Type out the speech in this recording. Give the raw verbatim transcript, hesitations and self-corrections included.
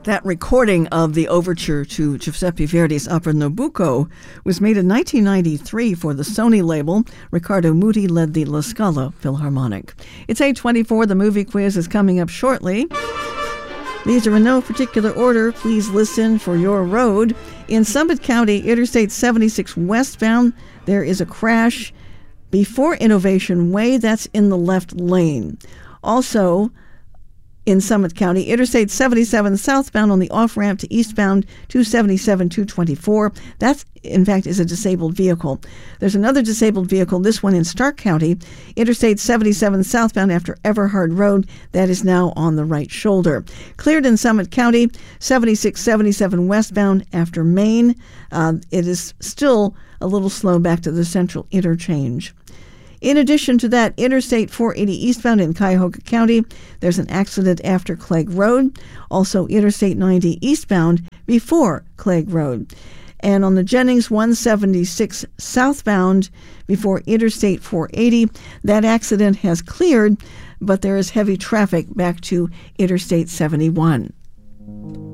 That recording of the overture to Giuseppe Verdi's opera Nabucco was made in nineteen ninety-three for the Sony label. Riccardo Muti led the La Scala Philharmonic. It's eight twenty-four. The movie quiz is coming up shortly. These are in no particular order. Please listen for your road. In Summit County, Interstate seventy-six westbound, there is a crash before Innovation Way. That's in the left lane. Also, in Summit County, Interstate seventy-seven southbound on the off-ramp to eastbound two seventy-seven two twenty-four. That, in fact, is a disabled vehicle. There's another disabled vehicle, this one in Stark County, Interstate seventy-seven southbound after Everhard Road. That is now on the right shoulder. Cleared in Summit County, seventy-six seventy-seven westbound after Maine. Uh, it is still a little slow back to the central interchange. In addition to that, Interstate four eighty eastbound in Cuyahoga County, there's an accident after Clegg Road. Also, Interstate ninety eastbound before Clegg Road. And on the Jennings one seventy-six southbound before Interstate four eighty, that accident has cleared, but there is heavy traffic back to Interstate seventy-one.